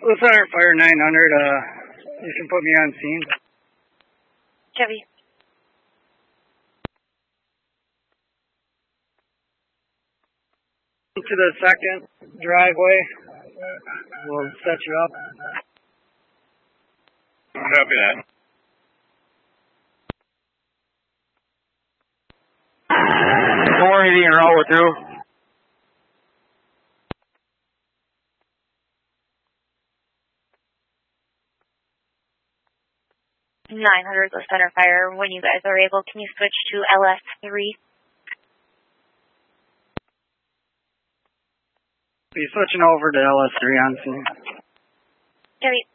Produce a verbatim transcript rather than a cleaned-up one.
Lieutenant Fire nine hundred, uh, you can put me on scene. Chevy. To the second driveway. We'll set you up. Copy that. Don't worry, being roll with through. nine hundred, the center fire. When you guys are able, can you switch to L S three? Be switching over to L S three on scene. Chevy.